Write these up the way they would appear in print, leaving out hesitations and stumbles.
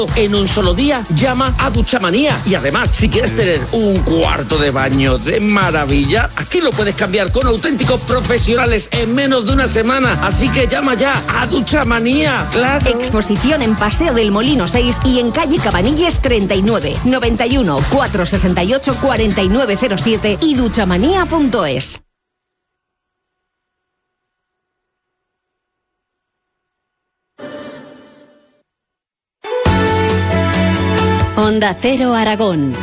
en un solo día, llama a Duchamanía. Y además, si quieres tener un cuarto de baño de maravilla, aquí lo puedes cambiar con auténticos profesionales en menos de una semana. Así que llama ya a Duchamanía, claro. Exposición en Paseo del Molino 6 y en calle Cabanilles 39, 91 468 4907 y duchamanía.es. Onda Cero Aragón.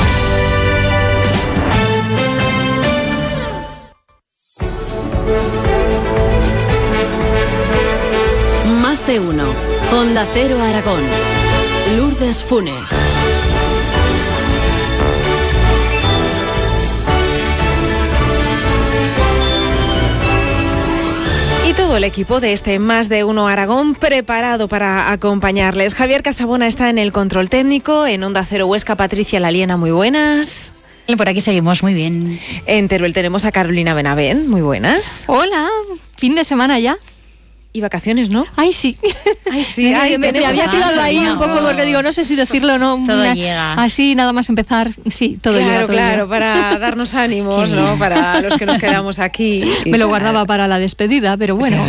Más de uno. Onda Cero Aragón. Lourdes Funes. Todo el equipo de este Más de Uno Aragón preparado para acompañarles. Javier Casabona está en el control técnico, en Onda Cero Huesca, Patricia Laliena, muy buenas. Por aquí seguimos, muy bien. En Teruel tenemos a Carolina Benavent, muy buenas. Hola, fin de semana ya. Y vacaciones, ¿no? Ay, sí. Ay, sí. me había quedado ahí un poco porque digo, no sé si decirlo o no. Todo llega. Así, nada más empezar, sí, todo llega. Claro, para darnos ánimos, ¿no? Para los que nos quedamos aquí. Me lo guardaba para la despedida, pero bueno.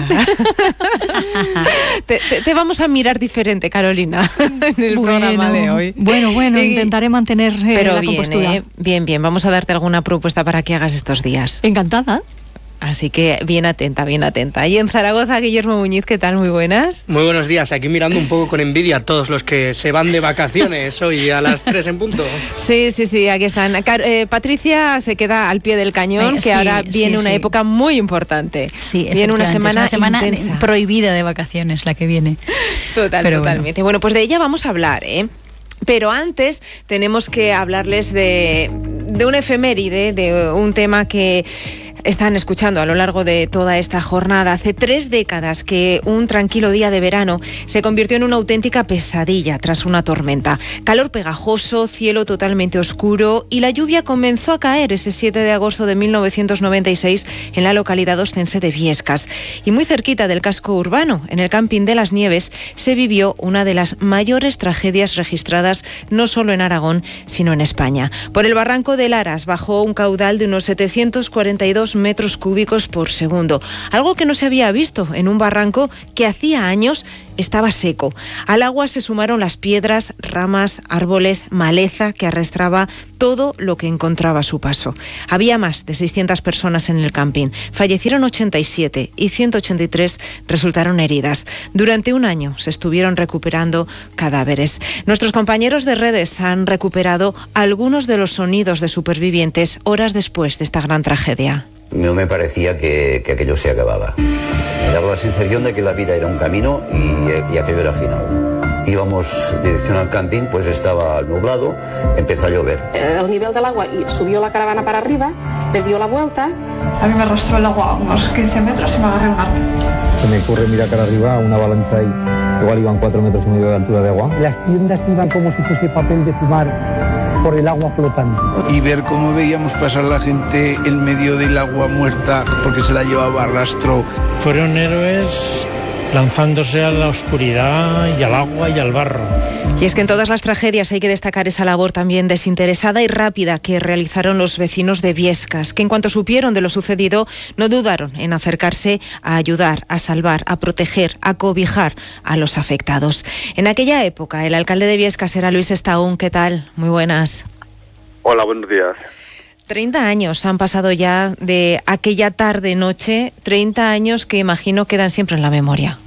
Te vamos a mirar diferente, Carolina, en el programa de hoy. Bueno, intentaré mantener la compostura. Bien, vamos a darte alguna propuesta para que hagas estos días. Encantada. Así que bien atenta. Y en Zaragoza, Guillermo Muñiz, ¿qué tal? Muy buenas. Muy buenos días. Aquí mirando un poco con envidia a todos los que se van de vacaciones hoy a las 3 en punto. Sí, aquí están. Patricia se queda al pie del cañón, que ahora viene una época muy importante. Sí, viene una semana intensa. Prohibida de vacaciones la que viene. Totalmente. Bueno, pues de ella vamos a hablar, ¿eh? Pero antes tenemos que hablarles de una efeméride, de un tema que están escuchando a lo largo de toda esta jornada. Hace 3 décadas que un tranquilo día de verano se convirtió en una auténtica pesadilla tras una tormenta. Calor pegajoso, cielo totalmente oscuro y la lluvia comenzó a caer ese 7 de agosto de 1996 en la localidad ostense de Viescas. Y muy cerquita del casco urbano, en el camping de las Nieves, se vivió una de las mayores tragedias registradas no solo en Aragón, sino en España. Por el barranco de Laras bajó un caudal de unos 742 metros cúbicos por segundo, algo que no se había visto en un barranco que hacía años estaba seco. Al agua se sumaron las piedras, ramas, árboles, maleza que arrastraba todo lo que encontraba a su paso. Había más de 600 personas en el camping. Fallecieron 87 y 183 resultaron heridas. Durante un año se estuvieron recuperando cadáveres. Nuestros compañeros de redes han recuperado algunos de los sonidos de supervivientes horas después de esta gran tragedia. No me parecía que aquello se acababa. Me daba la sensación de que la vida era un camino y aquello era el final. Íbamos dirección al camping, pues estaba nublado, empezó a llover. El nivel del agua subió la caravana para arriba, le dio la vuelta. A mí me arrastró el agua unos 15 metros y me agarré un árbol. Se me ocurre mirar cara arriba, una avalancha ahí, igual iban 4 metros y medio de altura de agua. Las tiendas iban como si fuese papel de fumar por el agua flotante. Y ver cómo veíamos pasar la gente en medio del agua muerta porque se la llevaba a rastro. Fueron héroes lanzándose a la oscuridad y al agua y al barro. Y es que en todas las tragedias hay que destacar esa labor también desinteresada y rápida que realizaron los vecinos de Viescas, que en cuanto supieron de lo sucedido no dudaron en acercarse a ayudar, a salvar, a proteger, a cobijar a los afectados. En aquella época el alcalde de Viescas era Luis Estaún. ¿Qué tal? Muy buenas. Hola, buenos días. 30 años han pasado ya de aquella tarde-noche, 30 años que imagino quedan siempre en la memoria.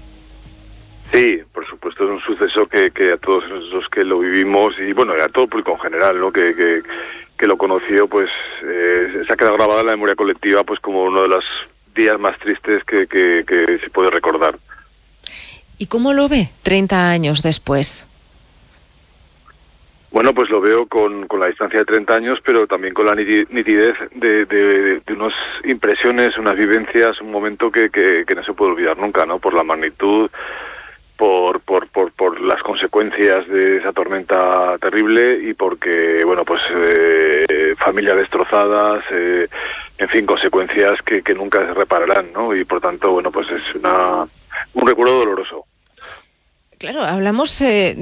Sí, por supuesto, es un suceso que a todos los que lo vivimos y bueno, a todo el público en general, ¿no? que lo conoció, pues se ha quedado grabada en la memoria colectiva pues como uno de los días más tristes que se puede recordar. ¿Y cómo lo ve 30 años después? Bueno, pues lo veo con la distancia de 30 años, pero también con la nitidez de unas impresiones, unas vivencias, un momento que no se puede olvidar nunca, ¿no? Por la magnitud, por las consecuencias de esa tormenta terrible y porque, bueno, pues familias destrozadas, en fin, consecuencias que nunca se repararán, ¿no? Y por tanto, bueno, pues es un recuerdo doloroso. Claro, hablamos